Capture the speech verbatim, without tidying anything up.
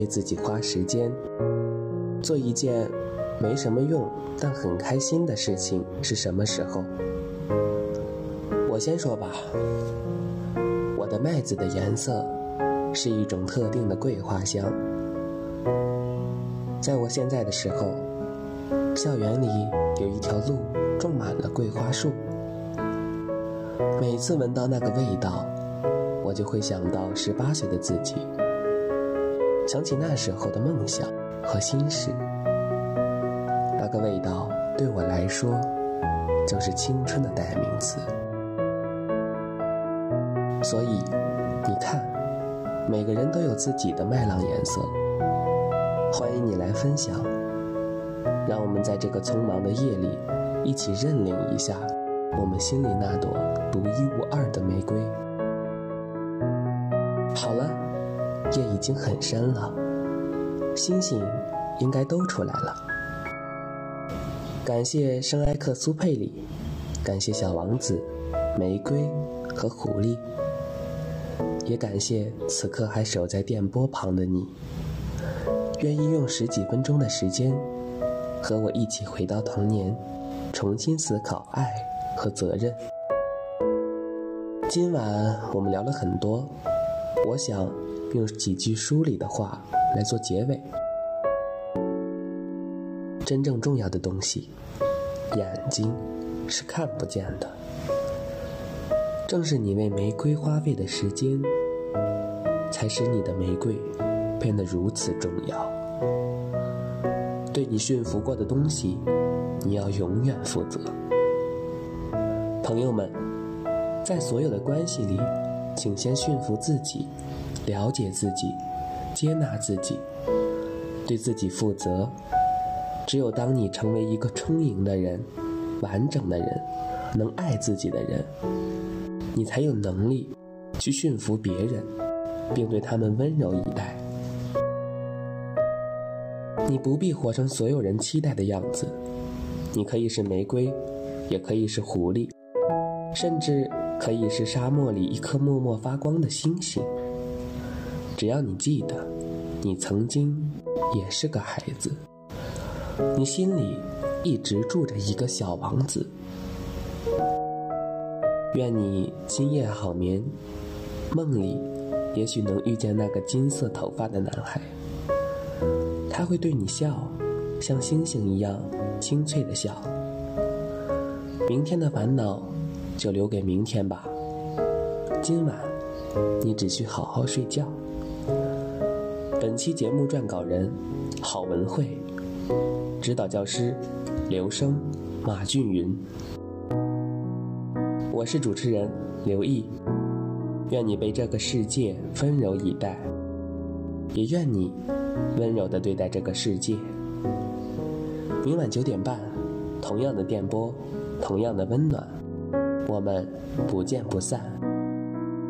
为自己花时间做一件没什么用但很开心的事情是什么时候？我先说吧，我的麦子的颜色是一种特定的桂花香。在我现在的时候，校园里有一条路种满了桂花树，每次闻到那个味道，我就会想到十八岁的自己，想起那时候的梦想和心事。那个味道对我来说就是青春的代名词。所以你看，每个人都有自己的麦浪颜色，欢迎你来分享，让我们在这个匆忙的夜里一起认领一下我们心里那朵独一无二的玫瑰。好了，夜已经很深了，星星应该都出来了。感谢圣埃克苏佩里，感谢小王子、玫瑰和狐狸，也感谢此刻还守在电波旁的你，愿意用十几分钟的时间和我一起回到童年，重新思考爱和责任。今晚我们聊了很多，我想用几句书里的话来做结尾。真正重要的东西，眼睛是看不见的。正是你为玫瑰花费的时间，才使你的玫瑰变得如此重要。对你驯服过的东西，你要永远负责。朋友们，在所有的关系里，请先驯服自己，了解自己，接纳自己，对自己负责。只有当你成为一个充盈的人，完整的人，能爱自己的人，你才有能力去驯服别人，并对他们温柔以待。你不必活成所有人期待的样子，你可以是玫瑰，也可以是狐狸，甚至可以是沙漠里一颗默默发光的星星。只要你记得，你曾经也是个孩子，你心里一直住着一个小王子。愿你今夜好眠，梦里也许能遇见那个金色头发的男孩，他会对你笑，像星星一样清脆的笑。明天的烦恼就留给明天吧，今晚你只需好好睡觉。本期节目撰稿人郝文慧，指导教师刘生、马俊云，我是主持人刘毅。愿你被这个世界温柔以待，也愿你温柔地对待这个世界。明晚九点半，同样的电波，同样的温暖，我们不见不散。